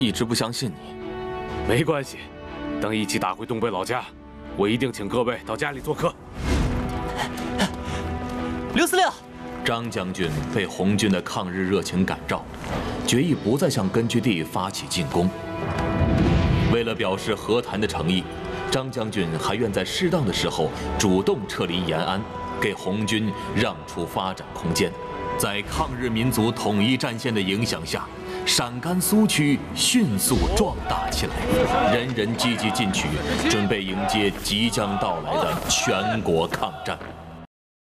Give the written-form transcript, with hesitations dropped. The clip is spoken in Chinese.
一直不相信你。 没关系，等一起打回东北老家，我一定请各位到家里做客。 刘司令， 张将军被红军的抗日热情感召，决意不再向根据地发起进攻。为了表示和谈的诚意，张将军还愿在适当的时候主动撤离延安，给红军让出发展空间。在抗日民族统一战线的影响下，陕甘苏区迅速壮大起来，人人积极进取，准备迎接即将到来的全国抗战。